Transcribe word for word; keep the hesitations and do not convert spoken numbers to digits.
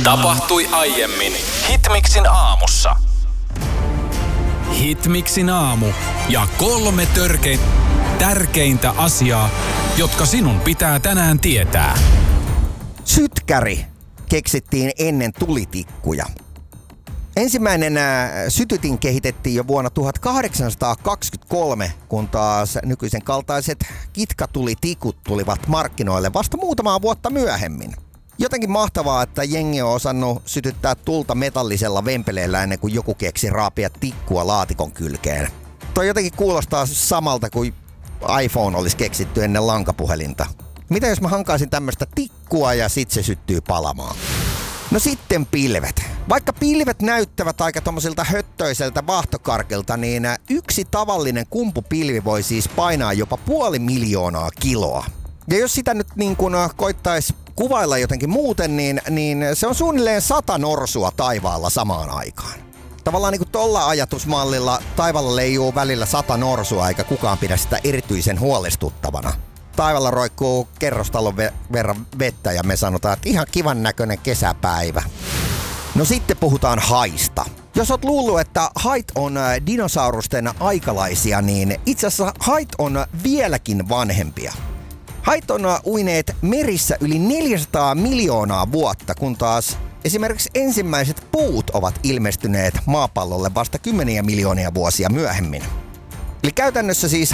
Tapahtui aiemmin Hitmixin aamussa. Hitmixin aamu ja kolme törkein, tärkeintä asiaa, jotka sinun pitää tänään tietää. Sytkäri keksittiin ennen tulitikkuja. Ensimmäinen äh, sytytin kehitettiin jo vuonna tuhatkahdeksansataakaksikymmentäkolme, kun taas nykyisen kaltaiset kitkatulitikut tulivat markkinoille vasta muutamaa vuotta myöhemmin. Jotenkin mahtavaa, että jengi on osannut sytyttää tulta metallisella vempeleellä ennen kuin joku keksi raapia tikkua laatikon kylkeen. Toi jotenkin kuulostaa samalta kuin iPhone olisi keksitty ennen lankapuhelinta. Mitä jos mä hankaisin tämmöstä tikkua ja sit se syttyy palamaan? No sitten pilvet. Vaikka pilvet näyttävät aika tommosilta höttöiseltä vaahtokarkilta, niin yksi tavallinen kumpupilvi voi siis painaa jopa puoli miljoonaa kiloa. Ja jos sitä nyt niin kun koittaisi kuvailla jotenkin muuten, niin, niin se on suunnilleen sata norsua taivaalla samaan aikaan. Tavallaan niin kuin tolla ajatusmallilla taivaalla leijuu välillä sata norsua, eikä kukaan pidä sitä erityisen huolestuttavana. Taivaalla roikkuu kerrostalon ve- verran vettä ja me sanotaan, että ihan kivan näköinen kesäpäivä. No sitten puhutaan haista. Jos oot luullut, että hait on dinosaurusten aikalaisia, niin itse asiassa hait on vieläkin vanhempia. Hait on uineet merissä yli neljäsataa miljoonaa vuotta, kun taas esimerkiksi ensimmäiset puut ovat ilmestyneet maapallolle vasta kymmeniä miljoonia vuosia myöhemmin. Eli käytännössä siis